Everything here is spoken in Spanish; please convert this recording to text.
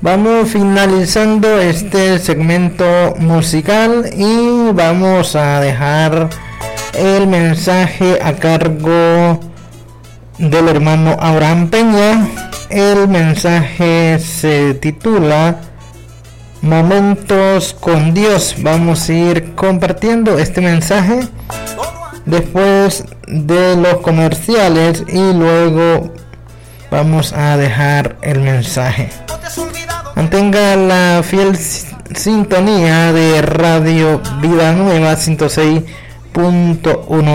Vamos finalizando este segmento musical y vamos a dejar el mensaje a cargo del hermano Abraham Peña. El mensaje se titula Momentos con Dios. Vamos a ir compartiendo este mensaje después de los comerciales y luego vamos a dejar el mensaje. Mantenga la fiel sintonía de Radio Vida Nueva 106.1